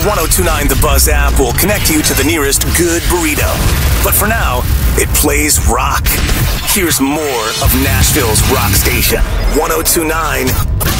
1029 The Buzz app will connect you to the nearest good burrito. But for now, it plays rock. Here's more of Nashville's rock station, 1029